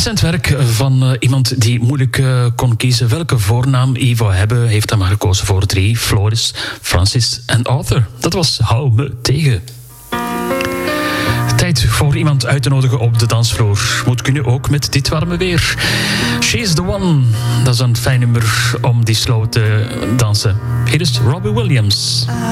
Recent werk van iemand die moeilijk kon kiezen welke voornaam hij wou hebben, heeft hij maar gekozen voor 3. Floris, Francis en Arthur. Dat was Hou me tegen. Tijd voor iemand uit te nodigen op de dansvloer. Moet kunnen ook met dit warme weer. She's the one. Dat is een fijn nummer om die slow te dansen. Hier is Robbie Williams.